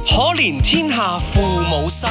可憐天下父母心。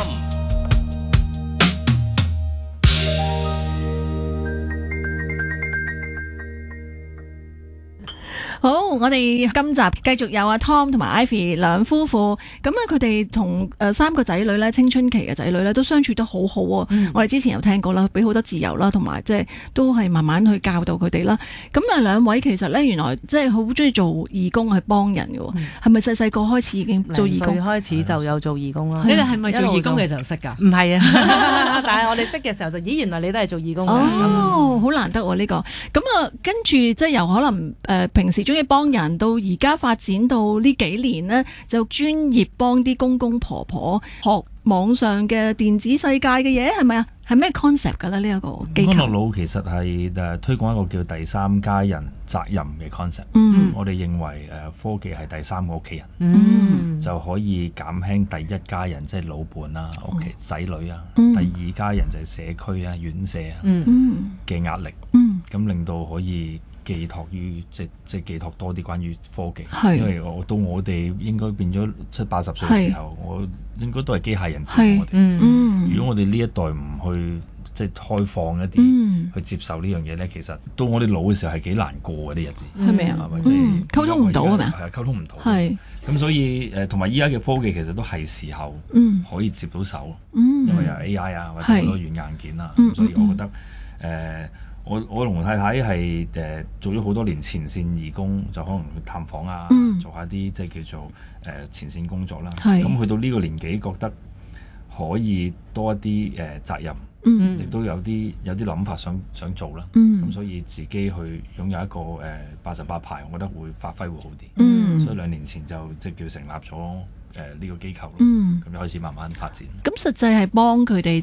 好，我哋今集繼續有阿 Tom 同埋 Ivy 兩夫婦，咁啊佢哋同三個仔女咧，青春期嘅仔女咧都相處得好好喎。我哋之前有聽過啦，俾好多自由啦，同埋即係都係慢慢去教導佢哋啦。咁啊兩位其實咧原來即係好中意做義工去幫人嘅，係咪細細個開始已經做義工？ 開始就有做義工啦。 你哋係咪做義工嘅時候識㗎？ 唔係啊，但係我哋識嘅時候就，咦原來你都係做義工嘅。 哦，好難得喎呢個。咁啊跟住即係由可能平時中意幫人到而家發展到呢幾年呢，就專業幫啲公公婆婆學網上嘅電子世界嘅嘢，係咪啊？係咩 concept 㗎咧？呢一個機構安樂路其實係推廣一個叫第三家人責任嘅 concept。我哋認為科技係第三個屋企人，就可以減輕第一家人即係老伴啊、屋企仔女啊，第二家人就係社區啊、院舍啊嘅壓力，咁令到可以寄託於即係寄託多啲關於科技，因為到我哋應該變咗70-80歲嘅時候，我應該都係機械人照顧我哋。如果我哋呢一代唔去即係開放一啲去接受呢樣嘢咧，其實到我哋老嘅時候係幾難過嘅啲日子， 係咪啊？溝通唔到係咪啊？ 係溝通唔到。係咁，所以同埋依家嘅科技其實都係時候可以接到手，因為有 AI 啊或者好多軟硬件啊，所以我覺得我同太太係做咗好多年前線義工，就可能去探訪啊，做下啲即係叫做前線工作啦。咁去到呢個年紀，覺得可以多一啲責任，亦都有啲諗法想做啦。咁所以自己去擁有一個88牌，我覺得會發揮會好啲。所以2年前就即係叫成立咗呢個機構咯。咁就開始慢慢發展。 咁實際係幫佢哋